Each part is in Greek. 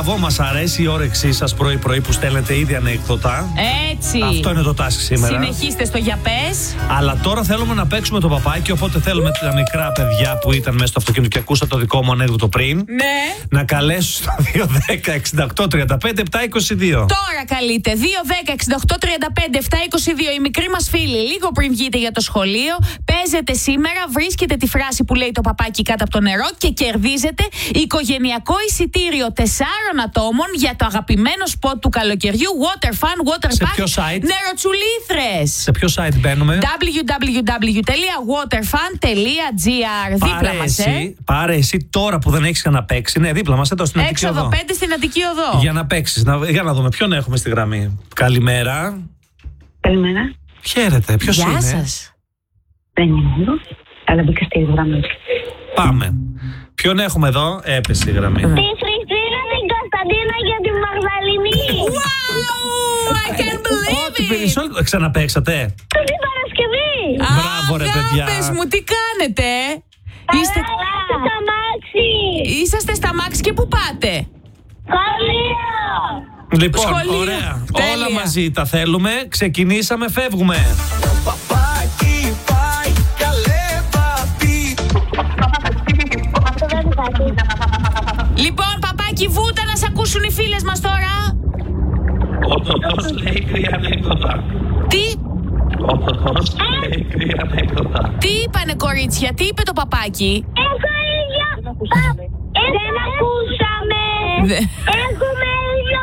Μπράβο, μας αρέσει η όρεξή σας πρωί-πρωί που στέλνετε ήδη ανέκδοτα. Έτσι. Αυτό είναι το task σήμερα. Συνεχίστε στο για πες. Αλλά τώρα θέλουμε να παίξουμε το παπάκι, οπότε θέλουμε τα μικρά παιδιά που ήταν μέσα στο αυτοκίνητο και ακούσαν το δικό μου ανέκδοτο πριν. Ναι. Να καλέσουν στο 210-68-35-722. Τώρα καλείτε 210-68-35-722. Οι μικροί μας φίλοι, λίγο πριν βγείτε για το σχολείο, παίζετε σήμερα, βρίσκετε τη φράση που λέει το παπάκι κάτω από το νερό και κερδίζετε οικογενειακό εισιτήριο 4 ατόμων για το αγαπημένο σποτ του καλοκαιριού Water Fun Water Park. Σε ποιο site? Νεροτσουλήθρες. Σε ποιο site μπαίνουμε? www.waterfun.gr. Δίπλα μας, Πάρε εσύ τώρα που δεν έχεις ξαναπαίξει. Ναι, δίπλα μας, εδώ στην Αττική Οδό. Έξοδο 5 στην Αττική Οδό. Για να παίξεις. Για να δούμε ποιον έχουμε στη γραμμή. Καλημέρα. Καλημέρα. Χαίρετε. Ποιος είναι? Γεια σας. Δεν είναι εδώ, αλλά μπήκα στη γραμμή. Πάμε. Ποιον έχουμε εδώ? Έπεσε η γραμμή. Τη Χριστίνα την Κωνσταντίνα για τη Μαγδαληνή. Wow, I can't believe it. Περισσότερο ξαναπαίξατε. Την Παρασκευή. Μπράβο ρε παιδιά. Αγάπες μου, τι κάνετε? Στα μάξι. Είσαστε στα μάξι και πού πάτε? Σχολείο. Λοιπόν, Σχολείο. ωραία. Τέλεια. Όλα μαζί τα θέλουμε. Ξεκινήσαμε, φεύγουμε. Λοιπόν, παπάκι, βούτα να σ' ακούσουν οι φίλες μας τώρα. Ο Τωτός λέει κρύα ανέκδοτα. Τι? Ο Τωτός λέει κρύα ανέκδοτα. Τι είπανε κορίτσια, τι είπε το παπάκι? Έχω ίδιο. Δεν ακούσαμε. Έχουμε ίδιο.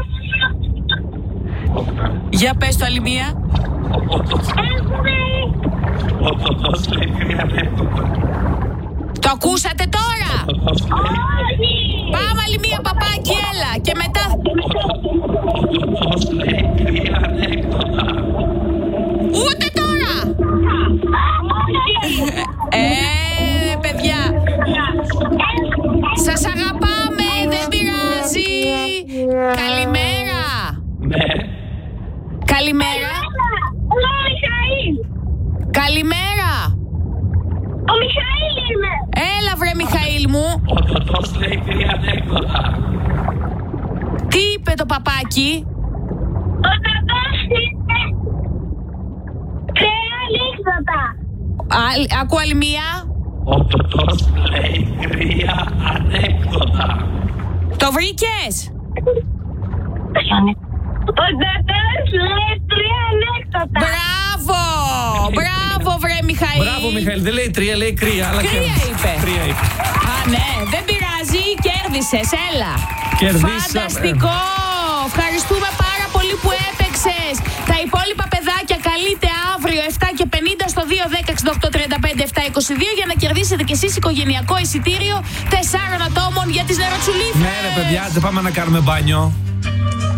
Για πες το άλλη μία. Έχουμε. Ο Τωτός λέει κρύα ανέκδοτα. Το ακούσατε τώρα? Όχι. Πάμε άλλη μία παπάκι, έλα. Και μετά. Ο Τωτός λέει κρύα ανέκδοτα. Ούτε τώρα. Παιδιά. Σας αγαπάμε, δεν πειράζει. Καλημέρα. Ναι. Καλημέρα. Ο Μιχαήλ. Καλημέρα. Ο Μιχαήλ είμαι. Έλα βρε Μιχαήλ μου. Ο Τωτός λέει κρύα ανέκδοτα. Τι είπε το παπάκι? Ο Τωτός είναι. Κρέα ανέκδοτα. Ακού άλλη μία. Ο Τωτός λέει κρύα ανέκδοτα. Το βρήκες? Ο Τωτός λέει τρία ανέκδοτα. Μπράβο. Μπράβο βρε Μιχαήλ. Μπράβο Μιχαήλ, δεν λέει τρία, λέει κρύα. Αλλά Κρύα κέρδισες. είπε. Κρύα είπε. Α, ναι, δεν πειράζει, κέρδισες, έλα. Κερδίσαμε. Φανταστικό. Ευχαριστούμε πάρα πολύ που έπαιξες. Τα υπόλοιπα παιδάκια καλείτε αύριο 7:50 στο 210-68-35-722 για να κερδίσετε κι εσείς οικογενειακό εισιτήριο 4 ατόμων για τις Νεροτσουλήθρες. Ναι ρε παιδιά, δεν πάμε να κάνουμε μπάνιο.